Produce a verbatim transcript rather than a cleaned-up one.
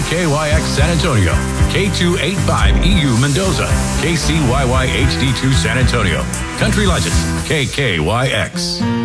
K Y X San Antonio, K two eighty-five E U Mendoza, K C Y Y H D two San Antonio. Country Legends, K K Y X.